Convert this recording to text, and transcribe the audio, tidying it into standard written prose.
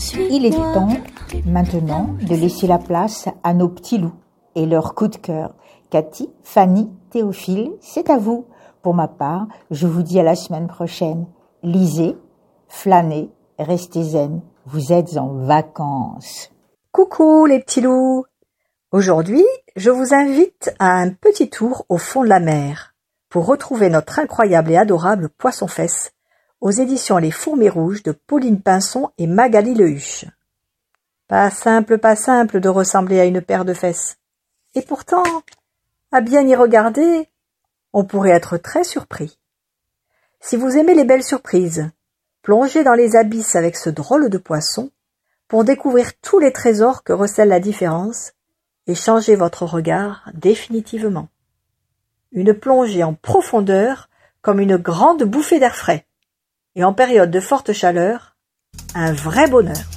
Il est temps, maintenant, de laisser la place à nos petits loups et leurs coups de cœur. Cathy, Fanny, Théophile, c'est à vous. Pour ma part, je vous dis à la semaine prochaine. Lisez, flânez, restez zen. Vous êtes en vacances. Coucou les petits loups! Aujourd'hui, je vous invite à un petit tour au fond de la mer pour retrouver notre incroyable et adorable poisson-fesse aux éditions Les Fourmis Rouges de Pauline Pinson et Magali Lehuche. Pas simple de ressembler à une paire de fesses. Et pourtant, à bien y regarder, on pourrait être très surpris. Si vous aimez les belles surprises, plongez dans les abysses avec ce drôle de poisson pour découvrir tous les trésors que recèle la différence et changer votre regard définitivement. Une plongée en profondeur comme une grande bouffée d'air frais. Et en période de forte chaleur, un vrai bonheur.